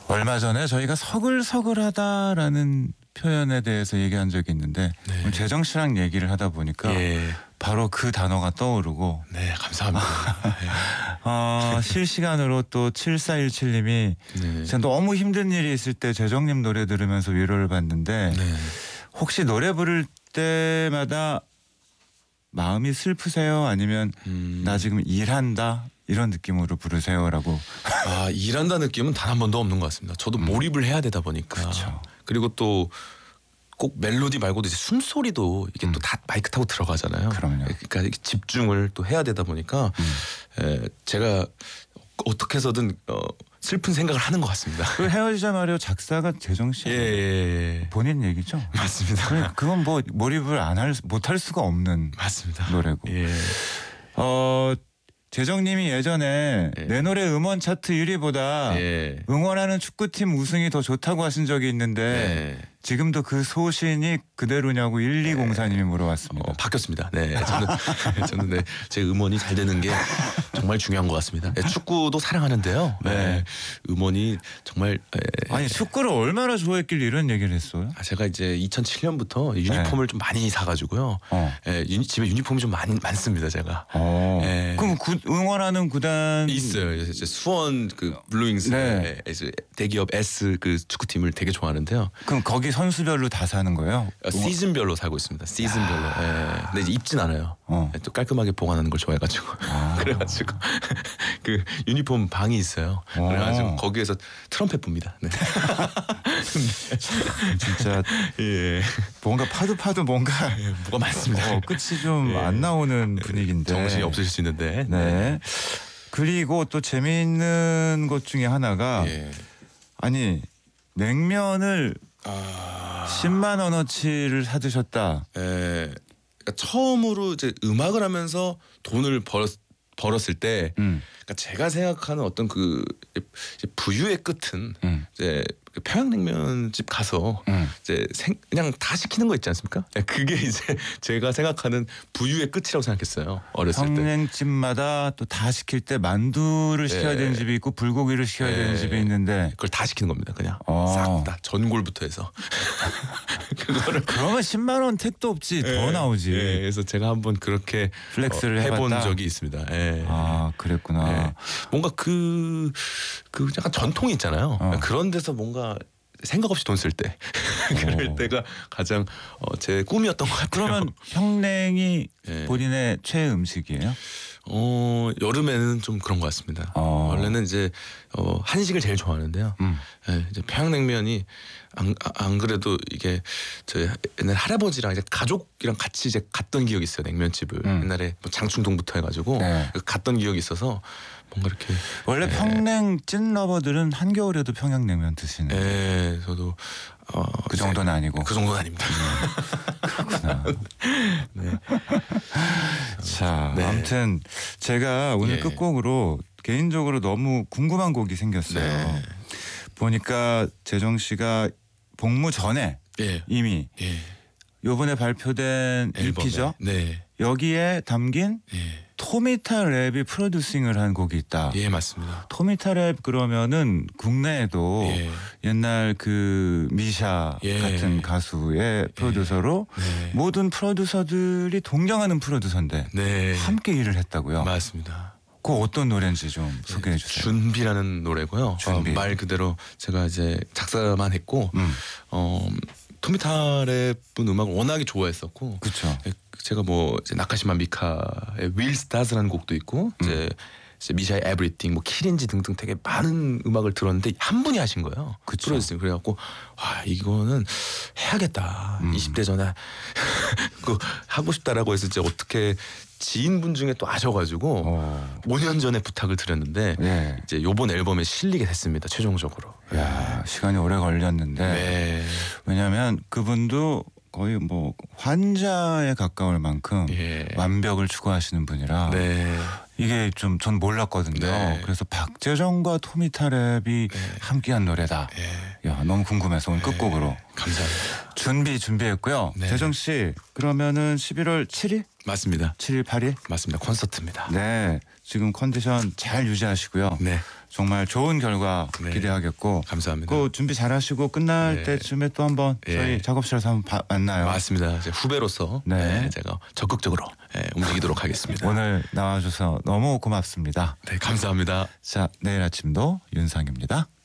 얼마 전에 저희가 서글서글하다라는 표현에 대해서 얘기한 적이 있는데 네. 오늘 재정 씨랑 얘기를 하다 보니까 예. 바로 그 단어가 떠오르고 네, 감사합니다. 실시간으로 또 7417님이 네. 제가 너무 힘든 일이 있을 때 재정님 노래 들으면서 위로를 받는데 네. 혹시 노래 부를 때마다 마음이 슬프세요? 아니면 나 지금 일한다? 이런 느낌으로 부르세요라고. 일한다 느낌은 단 한 번도 없는 것 같습니다. 저도 몰입을 해야 되다 보니까. 그렇죠. 그리고 또 꼭 멜로디 말고도 이제 숨소리도 이게 또 다 마이크 타고 들어가잖아요. 그럼요. 그러니까 집중을 또 해야 되다 보니까 제가 어떻게 해서든 슬픈 생각을 하는 것 같습니다. 그 헤어지자 말이요 작사가 재정 씨 예. 본인 얘기죠? 맞습니다. 그건 뭐 몰입을 못할 수가 없는 맞습니다. 노래고. 예. 재정님이 예전에 예. 내 노래 음원 차트 1위보다 예. 응원하는 축구팀 우승이 더 좋다고 하신 적이 있는데 네. 지금도 그 소신이 그대로냐고 1204님이 물어봤습니다. 바뀌었습니다. 네, 저는 네, 제 음원이 잘 되는 게 정말 중요한 것 같습니다. 네, 축구도 사랑하는데요. 네, 음원이 정말 아니 축구를 얼마나 좋아했길래 이런 얘기를 했어요? 제가 이제 2007년부터 유니폼을 좀 많이 사가지고요. 집에 유니폼이 좀 많습니다, 제가. 네. 그럼 응원하는 구단 있어요. 이제 수원 그 블루윙스 대기업 S 그 축구팀을 되게 좋아하는데요. 그럼 거기 선수별로 다 사는 거예요? 시즌별로 살고 있습니다. 시즌별로. 근데 이제 입진 않아요. 또 깔끔하게 보관하는 걸 좋아해가지고 그래가지고 그 유니폼 방이 있어요. 그래가지고 거기에서 트럼펫 붑니다. 네. 진짜 예. 뭔가 파도 뭔가 뭐가 많습니다. 끝이 좀 안 나오는 분위기인데 정신이 없으실 수 있는데. 네. 그리고 또 재미있는 것 중에 하나가 아니 냉면을 10만 원어치를 사드셨다. 그러니까 처음으로 이제 음악을 하면서 돈을 벌었을 때, 그러니까 제가 생각하는 어떤 그 부유의 끝은 이제 평양냉면집 가서 이제 그냥 다 시키는 거 있지 않습니까? 그게 이제 제가 생각하는 부유의 끝이라고 생각했어요. 어렸을 때. 평양집마다 또 다 시킬 때 만두를 시켜야 되는 집이 있고 불고기를 시켜야 되는 집이 있는데 그걸 다 시키는 겁니다. 그냥 싹 다 전골부터 해서. 그러면 10만 원 택도 없지 더 나오지. 그래서 제가 한번 그렇게 플렉스를 해본 해봤다? 적이 있습니다. 그랬구나. 뭔가 그 약간 전통이 있잖아요. 그런 데서 뭔가 생각 없이 돈 쓸 때 그럴 때가 가장 제 꿈이었던 것 같아요. 그러면 평냉이 본인의 최애 음식이에요? 여름에는 좀 그런 것 같습니다. 원래는 이제 한식을 제일 좋아하는데요. 이제 평양냉면이 안 그래도 이게 저희 옛날 할아버지랑 이제 가족이랑 같이 이제 갔던 기억이 있어요. 냉면집을 옛날에 뭐 장충동부터 해가지고 갔던 기억이 있어서 뭔가 이렇게 원래 평냉 찐 러버들은 한겨울에도 평양냉면 드시는. 저도 그 정도는 아니고. 그 정도는 아닙니다. 그렇구나. 네. 자, 아무튼 제가 오늘 끝곡으로 개인적으로 너무 궁금한 곡이 생겼어요. 보니까 재정 씨가 복무 전에 이미 요번에 발표된 앨범에, EP죠. 여기에 담긴 토미타 랩이 프로듀싱을 한 곡이 있다. 맞습니다. 토미타 랩 그러면은 국내에도 옛날 그 미샤 같은 가수의 프로듀서로 모든 프로듀서들이 동경하는 프로듀서인데 함께 일을 했다고요. 맞습니다. 그 어떤 노래인지 좀 소개해 주세요. 준비라는 노래고요. 준비. 말 그대로 제가 이제 작사만 했고 토미타 랩은 음악을 워낙에 좋아했었고 그렇죠. 제가 뭐 이제 나카시마 미카의 Will Stars라는 곡도 있고 이제 미샤의 Everything, 뭐 키린지 등등 되게 많은 음악을 들었는데 한 분이 하신 거예요. 프로듀싱. 그래갖고 와 이거는 해야겠다. 20대 전에 그 하고 싶다라고 해서 이제 어떻게 지인분 중에 또 아셔가지고 5년 전에 부탁을 드렸는데 이제 요번 앨범에 실리게 됐습니다. 최종적으로. 야, 시간이 오래 걸렸는데 왜냐하면 그분도 거의 뭐 환자에 가까울 만큼 완벽을 추구하시는 분이라 이게 좀 전 몰랐거든요. 그래서 박재정과 토미타 랩이 함께한 노래다. 야, 너무 궁금해서 오늘 끝곡으로 감사합니다. 준비했고요. 재정 씨 그러면은 11월 7일? 맞습니다. 7일 8일? 맞습니다. 콘서트입니다. 네, 지금 컨디션 잘 유지하시고요. 정말 좋은 결과 네. 기대하겠고 감사합니다. 그 준비 잘하시고 끝날 네. 때쯤에 또 한번 저희 작업실에서 한번 만나요. 맞습니다. 이제 후배로서 제가 적극적으로 움직이도록 하겠습니다. 오늘 나와주셔서 너무 고맙습니다. 네, 감사합니다. 자, 내일 아침도 윤상입니다.